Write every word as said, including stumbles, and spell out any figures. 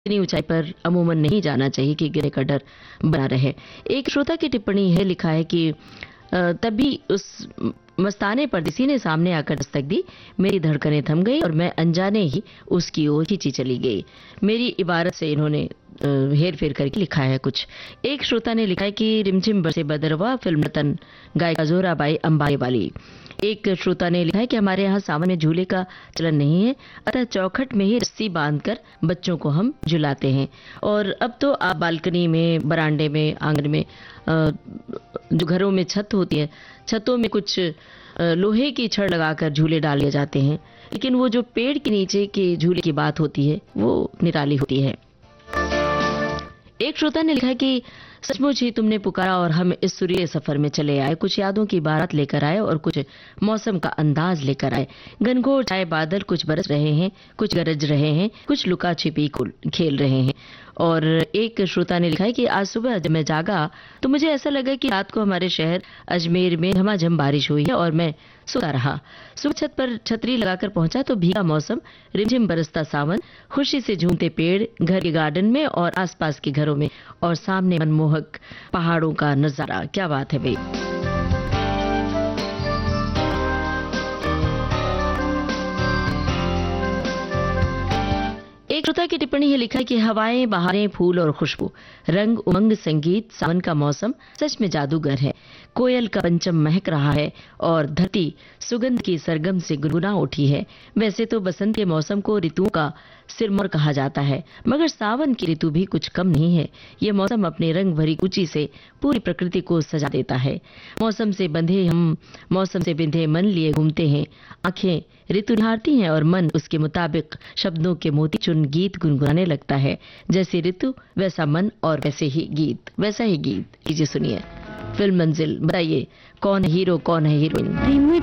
इतनी ऊंचाई पर अमूमन नहीं जाना चाहिए कि गिरने का डर बना रहे। एक श्रोता की टिप्पणी है, लिखा है कि अ, तभी उस मस्ताने परदेसी ने सामने आकर दस्तक दी, मेरी धड़कनें थम गई और मैं अनजाने ही उसकी ओर खींची चली गई। मेरी इबारत से इन्होंने हेर फेर करके लिखा है कुछ। एक श्रोता ने लिखा है कि रिमझिम बरसे बदरवा, फिल्म रतन, गायिका जोराबाई अंबारी वाली। एक श्रोता ने लिखा है कि हमारे यहाँ सावन में झूले का चलन नहीं है, अतः चौखट में ही रस्सी बांधकर बच्चों को हम झुलाते हैं। और अब तो आप बालकनी में, बरामदे में, आंगन में, जो घरों में छत होती है, छतों में कुछ लोहे की छड़ लगाकर झूले डाले जाते हैं, लेकिन वो जो पेड़ के नीचे के झूले की बात होती है वो निराली होती है। एक श्रोता ने लिखा है कि सचमुच ही तुमने पुकारा और हम इस सुरीले सफर में चले आए, कुछ यादों की बारात लेकर आए और कुछ मौसम का अंदाज लेकर आए। घनघोर छाए बादल कुछ बरस रहे हैं, कुछ गरज रहे हैं, कुछ लुका छिपी खेल रहे हैं। और एक श्रोता ने लिखा है कि आज सुबह जब मैं जागा तो मुझे ऐसा लगा कि रात को हमारे शहर अजमेर में झमाझम बारिश हुई है और मैं सोता रहा। सुबह छत पर छतरी लगाकर पहुंचा तो भीगा मौसम, रिमझिम बरसता सावन, खुशी से झूमते पेड़ घर के गार्डन में और आसपास के घरों में, और सामने मनमोहक पहाड़ों का नजारा। क्या बात है भाई। एक श्रोता की टिप्पणी है, लिखा है कि हवाएं, बहारें, फूल और खुशबू, रंग, उमंग, संगीत, सावन का मौसम सच में जादूगर है। कोयल का पंचम महक रहा है और धरती सुगंध की सरगम से गुनगुना उठी है। वैसे तो बसंत के मौसम को ऋतुओं का सिरमौर कहा जाता है, मगर सावन की ऋतु भी कुछ कम नहीं है। ये मौसम अपने रंग भरी कुची से पूरी प्रकृति को सजा देता है। मौसम से बंधे हम मौसम से बिंधे मन लिए घूमते हैं, आंखें ऋतु निहारती हैं और मन उसके मुताबिक शब्दों के मोती चुन गीत गुनगुनाने लगता है। जैसे ऋतु वैसा मन और वैसे ही गीत, वैसा ही गीत। लीजिए सुनिए फिल्म मंजिल। बताइए कौन है हीरो, कौन है हीरोइन।